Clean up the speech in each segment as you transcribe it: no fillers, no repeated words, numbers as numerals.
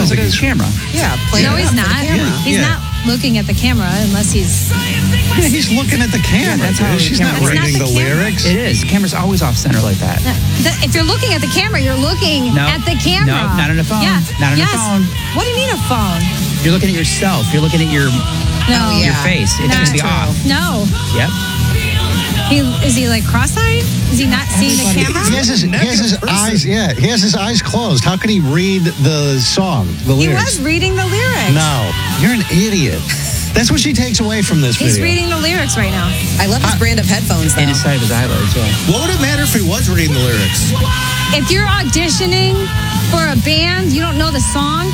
he's looking at his camera. Yeah, No, he's not. He's not looking at the camera unless he's... Yeah, he's looking at the camera. that's how She's the not camera- reading It's the not the camera. lyrics. It is. The camera's always off center like that. If you're looking at the camera, you're looking No. at the camera. No, not on a phone. Yes. Not on a yes. phone. What do you mean a phone? You're looking at yourself. You're looking at your No. your face. It's Not going to be true. off. No. Yep. Is he like cross-eyed? Is he not seeing the camera? He has his eyes. Yeah, he has his eyes closed. How can he read the song, the He lyrics? was reading the lyrics. No, you're an idiot. That's what she takes away from this He's video. reading the lyrics right now. I love his brand of headphones, though. In his side of his eyelids, yeah. What would it matter if he was reading the lyrics? If you're auditioning for a band, you don't know the song.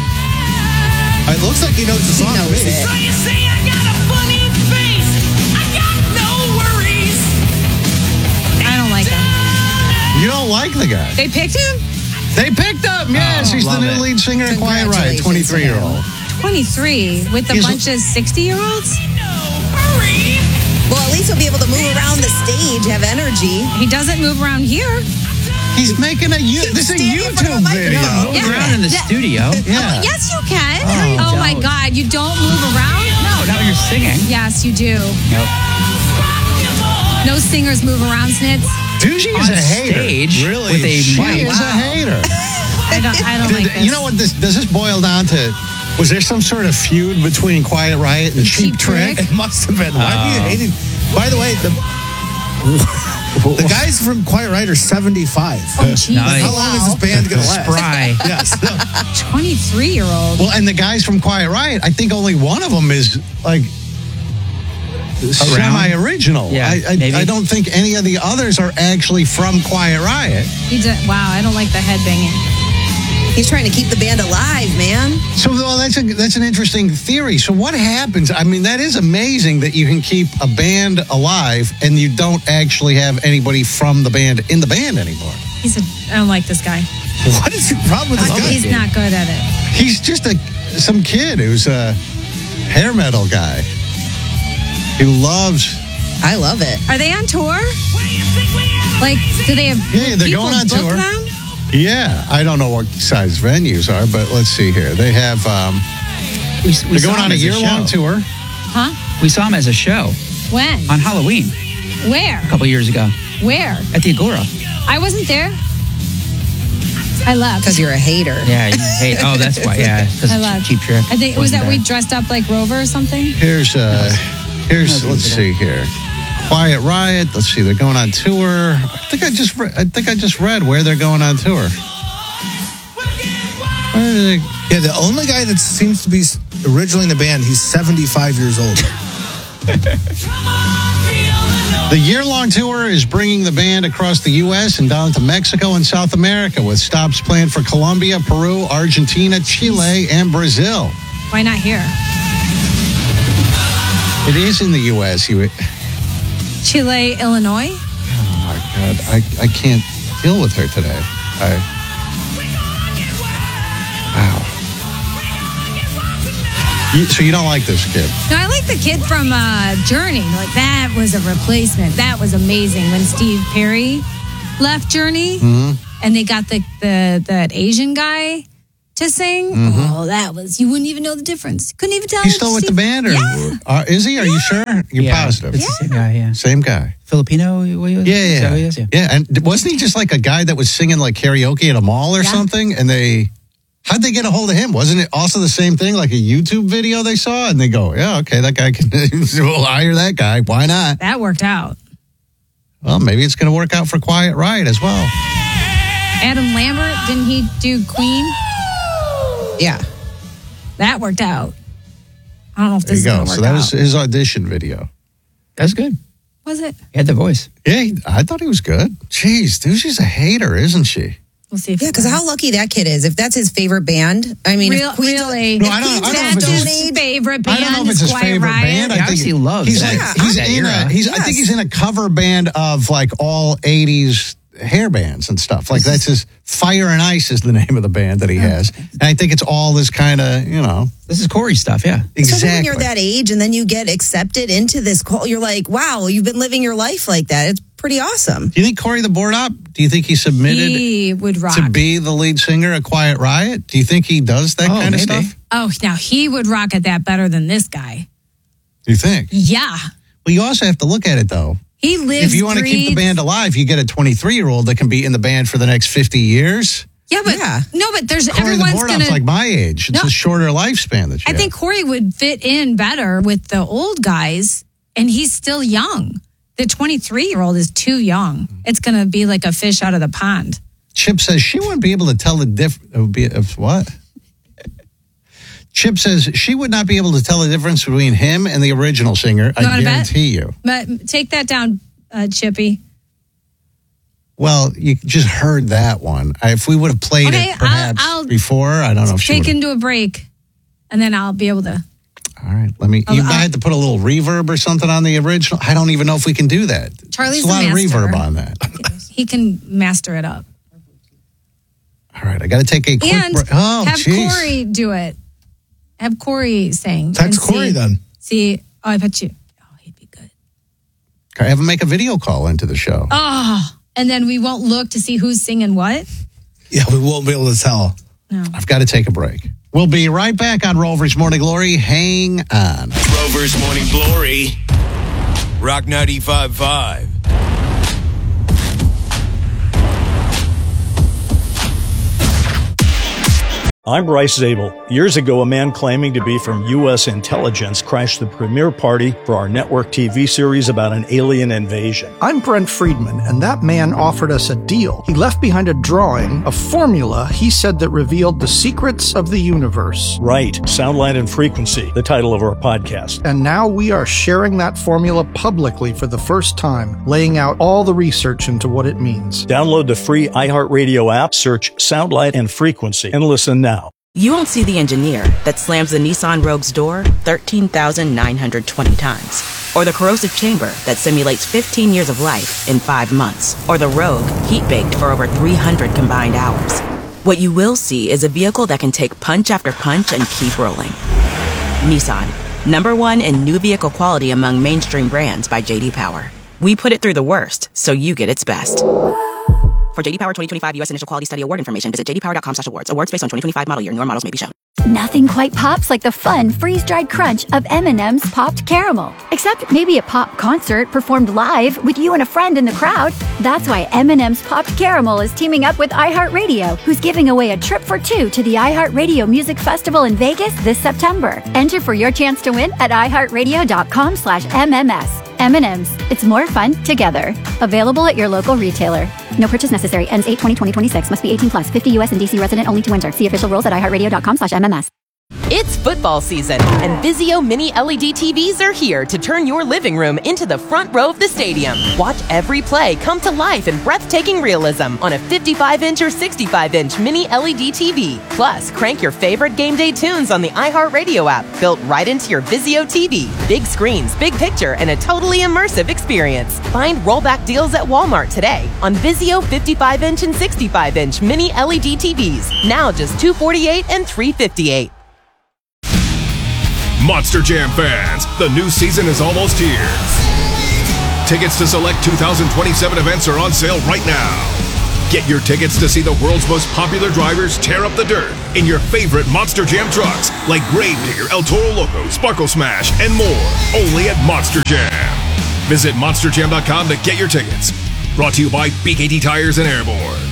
It looks like he knows the song. knows to me. it. So you say I got a funny face. I got no worries. I don't like him. You don't like the guy. They picked him? They picked up. Yes, he's the love new it. lead singer of Quiet Riot, Congratulations to 23-year-old. 23 with a He's- bunch of 60-year-olds? Hurry. Well, at least he'll be able to move around the stage, have energy. He doesn't move around here. He's making this is a standing in front of YouTube a video. microphone. Move around in the studio. Yeah. Yes, you can. Oh, Oh, my don't. God. You don't move around? No, not when you're singing. Yes, you do. Nope. No singers move around, Snits. Douchey On is a hater. stage Really? with a She mic. is a hater. I don't like this. You know what does this boil down to? Was there some sort of feud between Quiet Riot and Cheap Trick? It must have been. Why do you hate him? By the way, the guys from Quiet Riot are 75. Jeez. Nice. How long is this band going to last? Spry. Yes. 23-year-old. Well, and the guys from Quiet Riot, I think only one of them is like semi-original. Yeah, maybe. I don't think any of the others are actually from Quiet Riot. Wow, I don't like the headbanging. He's trying to keep the band alive, man. So, well, that's an interesting theory. So, what happens? I mean, that is amazing that you can keep a band alive and you don't actually have anybody from the band in the band anymore. I don't like this guy. What is your problem with this guy? He's not good at it. He's just some kid who's a hair metal guy who loves. I love it. Are they on tour? Like, do they have Yeah, they're people going on book tour. them? Yeah, I don't know what size venues are, but let's see here. They have. We They're saw going him on a as year-long show. tour. Huh? We saw him as a show When? on Halloween Where? a couple years ago Where? at the Agora. I wasn't there. I left. Because you're a hater. Yeah, you hate. Oh, that's why. Yeah, because I left. Cheap Trick. I think was wasn't that we there. dressed up like Rover or something. Here's let's see here. Quiet Riot. Let's see. They're going on tour. I think I just read where they're going on tour. Where are they? Yeah, the only guy that seems to be originally in the band, he's 75 years old. The year-long tour is bringing the band across the U.S. and down to Mexico and South America, with stops planned for Colombia, Peru, Argentina, Chile, and Brazil. Why not here? It is in the U.S. Chile, Illinois. Oh my God, I can't deal with her today. Wow. So you don't like this kid? No, I like the kid from Journey. Like, that was a replacement. That was amazing when Steve Perry left Journey, and they got that Asian guy to sing. Oh, that was, you wouldn't even know the difference. Couldn't even tell. He's still with the band, or is he? Are you sure? You're positive? It's the same guy. Yeah. Same guy. Filipino. Is that who he is? Yeah. And wasn't he just like a guy that was singing like karaoke at a mall or something? And how'd they get a hold of him? Wasn't it also the same thing, like a YouTube video they saw? And they go, yeah, okay, that guy can, we'll hire that guy. Why not? That worked out. Well, maybe it's going to work out for Quiet Riot as well. Adam Lambert, didn't he do Queen? Yeah. That worked out. I don't know if There this you is go. going to work So that out. was his audition video. That's good. Was it? He had the voice. Yeah, I thought he was good. Jeez, dude, she's a hater, isn't she? We'll see. If Yeah, because how lucky that kid is. If that's his favorite band. I mean, if Queen's- really? No, I don't know if it's That's his- his favorite band. I don't know if it's his Quiet favorite Riot. band. He I think obviously loves he's that- like he's that in era. I think he's in a cover band of like all 80s hair bands and stuff. Like that's his Fire and Ice is the name of the band that he has. And I think it's all this kind of, This is Corey stuff. Yeah. Especially when exactly. you're that age and then you get accepted into this cult, you're like, wow, you've been living your life like that. It's pretty awesome. Do you think Corey the Board Op, do you think he submitted He would rock. to be the lead singer of Quiet Riot? Do you think he does that kind of stuff? Oh, now he would rock at that better than this guy. Do you think? Yeah. Well, you also have to look at it, though. He lives, if you want to keep the band alive, you get a 23-year-old that can be in the band for the next 50 years. Yeah, but no, but there's Corey everyone's the Board gonna Op's like my age. It's a shorter lifespan that you I think Corey would fit in better with the old guys, and he's still young. The 23-year-old is too young. It's going to be like a fish out of the pond. Chip says she wouldn't be able to tell the difference. What? Chip says she would not be able to tell the difference between him and the original singer. I guarantee you. But take that down, Chippy. Well, you just heard that one. If we would have played it perhaps before, I don't know if she take into a break, and then I'll be able to. All right, let me. You might have to put a little reverb or something on the original. I don't even know if we can do that. Charlie's There's a lot of master. reverb on that. He can master it up. All right, I got to take a quick And break. Oh, have geez. Corey do it. Have Corey sing. Text Corey then. See, I bet you. Oh, he'd be good. Can I have him make a video call into the show? Oh, and then we won't look to see who's singing what. Yeah, we won't be able to tell. No. I've got to take a break. We'll be right back on Rover's Morning Glory. Hang on. Rover's Morning Glory. Rock 95.5. I'm Bryce Zabel. Years ago, a man claiming to be from U.S. intelligence crashed the premiere party for our network TV series about an alien invasion. I'm Brent Friedman, and that man offered us a deal. He left behind a drawing, a formula he said that revealed the secrets of the universe. Right. Sound, Light, and Frequency, the title of our podcast. And now we are sharing that formula publicly for the first time, laying out all the research into what it means. Download the free iHeartRadio app, search Sound, Light, and Frequency, and listen now. You won't see the engineer that slams the Nissan Rogue's door 13,920 times. Or the corrosive chamber that simulates 15 years of life in 5 months. Or the Rogue heat-baked for over 300 combined hours. What you will see is a vehicle that can take punch after punch and keep rolling. Nissan, #1 in new vehicle quality among mainstream brands by J.D. Power. We put it through the worst, so you get its best. For J.D. Power 2025 U.S. Initial Quality Study Award information, visit jdpower.com/awards. Awards based on 2025 model year. Newer models may be shown. Nothing quite pops like the fun, freeze-dried crunch of M&M's Popped Caramel. Except maybe a pop concert performed live with you and a friend in the crowd. That's why M&M's Popped Caramel is teaming up with iHeartRadio, who's giving away a trip for 2 to the iHeartRadio Music Festival in Vegas this September. Enter for your chance to win at iHeartRadio.com/MMS. M&M's. It's more fun together. Available at your local retailer. No purchase necessary. Ends 8/20/2026. Must be 18 plus. 50 U.S. and D.C. resident only to enter. See official rules at iHeartRadio.com/MMS. It's football season, and Vizio Mini LED TVs are here to turn your living room into the front row of the stadium. Watch every play come to life in breathtaking realism on a 55-inch or 65-inch Mini LED TV. Plus, crank your favorite game day tunes on the iHeartRadio app, built right into your Vizio TV. Big screens, big picture, and a totally immersive experience. Find rollback deals at Walmart today on Vizio 55-inch and 65-inch Mini LED TVs. Now just $248 and $358. Monster Jam fans, the new season is almost here. Tickets to select 2027 events are on sale right now. Get your tickets to see the world's most popular drivers tear up the dirt in your favorite Monster Jam trucks like Gravedigger, El Toro Loco, Sparkle Smash, and more. Only at Monster Jam. Visit monsterjam.com to get your tickets. Brought to you by BKT Tires and Airborne.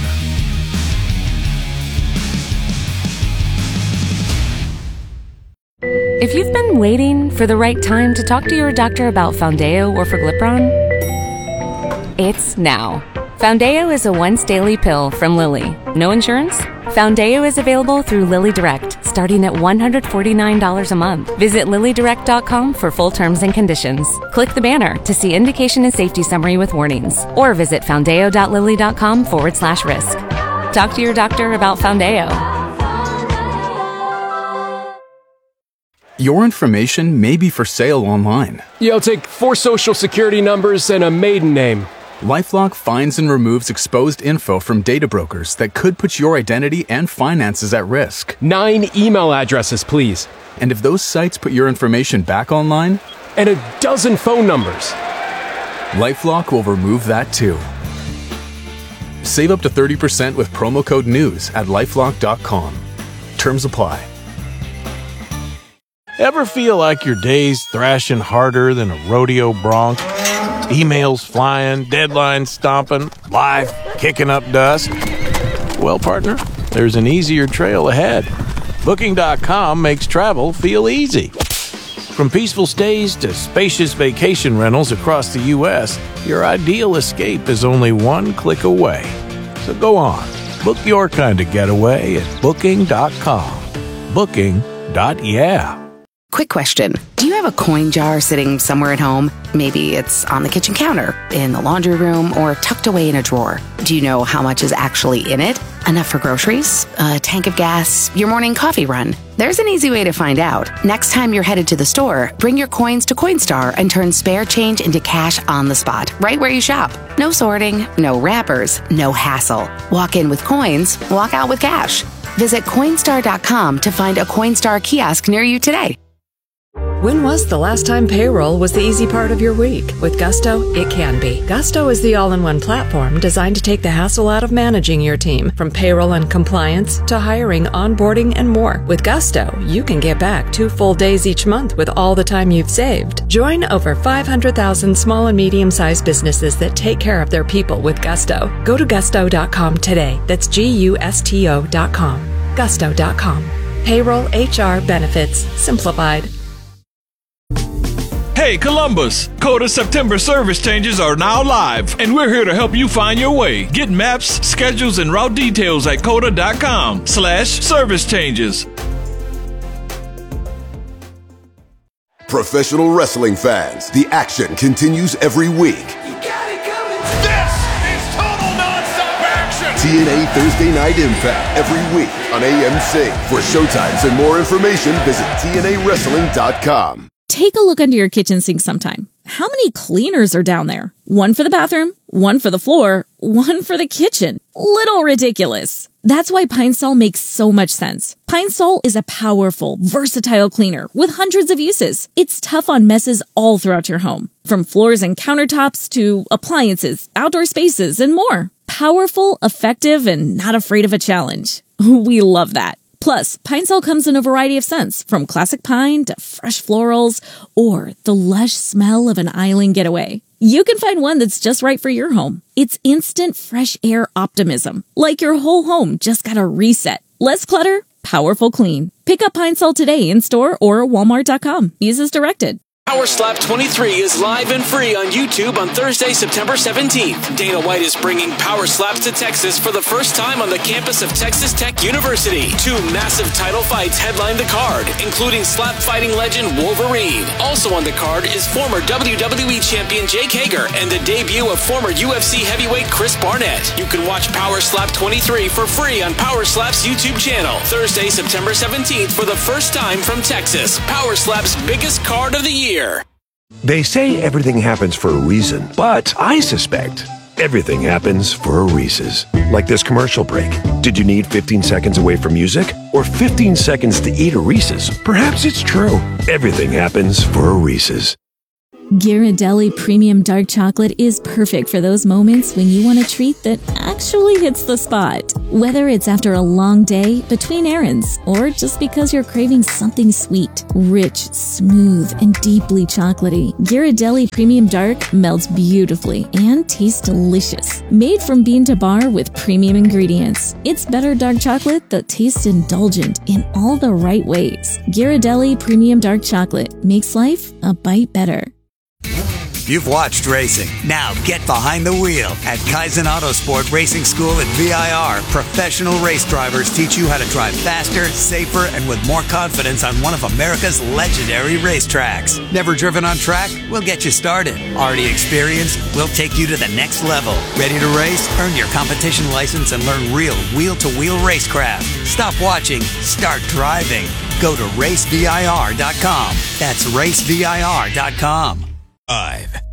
If you've been waiting for the right time to talk to your doctor about Foundeo or Forglipron, it's now. Foundeo is a once-daily pill from Lilly. No insurance? Foundeo is available through Lilly Direct, starting at $149 a month. Visit LillyDirect.com for full terms and conditions. Click the banner to see indication and safety summary with warnings, or visit foundeo.lilly.com/risk. Talk to your doctor about Foundeo. Your information may be for sale online. Yeah, I'll take 4 social security numbers and a maiden name. LifeLock finds and removes exposed info from data brokers that could put your identity and finances at risk. 9 email addresses, please. And if those sites put your information back online? And a dozen phone numbers. LifeLock will remove that too. Save up to 30% with promo code NEWS at LifeLock.com. Terms apply. Ever feel like your day's thrashing harder than a rodeo bronc? Emails flying, deadlines stomping, life kicking up dust? Well, partner, there's an easier trail ahead. Booking.com makes travel feel easy. From peaceful stays to spacious vacation rentals across the U.S., your ideal escape is only one click away. So go on, book your kind of getaway at Booking.com. Booking.yeah. Quick question. Do you have a coin jar sitting somewhere at home? Maybe it's on the kitchen counter, in the laundry room, or tucked away in a drawer. Do you know how much is actually in it? Enough for groceries? A tank of gas? Your morning coffee run? There's an easy way to find out. Next time you're headed to the store, bring your coins to Coinstar and turn spare change into cash on the spot, right where you shop. No sorting, no wrappers, no hassle. Walk in with coins, walk out with cash. Visit Coinstar.com to find a Coinstar kiosk near you today. When was the last time payroll was the easy part of your week? With Gusto, it can be. Gusto is the all-in-one platform designed to take the hassle out of managing your team, from payroll and compliance to hiring, onboarding, and more. With Gusto, you can get back 2 full days each month with all the time you've saved. Join over 500,000 small and medium-sized businesses that take care of their people with Gusto. Go to gusto.com today. That's GUSTO.com. Gusto.com. Payroll, HR, benefits, simplified. Hey Columbus, Coda September service changes are now live, and we're here to help you find your way. Get maps, schedules, and route details at coda.com/service changes. Professional wrestling fans, the action continues every week. This is total non-stop action! TNA Thursday Night Impact every week on AMC. For showtimes and more information, visit TNAWrestling.com. Take a look under your kitchen sink sometime. How many cleaners are down there? One for the bathroom, one for the floor, one for the kitchen. Little ridiculous. That's why Pine Sol makes so much sense. Pine Sol is a powerful, versatile cleaner with hundreds of uses. It's tough on messes all throughout your home, from floors and countertops to appliances, outdoor spaces, and more. Powerful, effective, and not afraid of a challenge. We love that. Plus, Pine Sol comes in a variety of scents, from classic pine to fresh florals or the lush smell of an island getaway. You can find one that's just right for your home. It's instant fresh air optimism, like your whole home just got a reset. Less clutter, powerful clean. Pick up Pine Sol today in store or Walmart.com. Use as directed. Power Slap 23 is live and free on YouTube on Thursday, September 17th. Dana White is bringing Power Slaps to Texas for the first time on the campus of Texas Tech University. 2 massive title fights headline the card, including slap fighting legend Wolverine. Also on the card is former WWE champion Jake Hager and the debut of former UFC heavyweight Chris Barnett. You can watch Power Slap 23 for free on Power Slap's YouTube channel. Thursday, September 17th for the first time from Texas. Power Slap's biggest card of the year. They say everything happens for a reason, but I suspect everything happens for a Reese's. Like this commercial break. Did you need 15 seconds away from music? Or 15 seconds to eat a Reese's? Perhaps it's true. Everything happens for a Reese's. Ghirardelli Premium Dark Chocolate is perfect for those moments when you want a treat that actually hits the spot. Whether it's after a long day, between errands, or just because you're craving something sweet, rich, smooth, and deeply chocolatey, Ghirardelli Premium Dark melts beautifully and tastes delicious. Made from bean to bar with premium ingredients, it's better dark chocolate that tastes indulgent in all the right ways. Ghirardelli Premium Dark Chocolate makes life a bite better. You've watched racing. Now get behind the wheel. At Kaizen Autosport Racing School at VIR, professional race drivers teach you how to drive faster, safer, and with more confidence on one of America's legendary racetracks. Never driven on track? We'll get you started. Already experienced? We'll take you to the next level. Ready to race? Earn your competition license and learn real wheel-to-wheel racecraft. Stop watching. Start driving. Go to racevir.com. That's racevir.com. 5,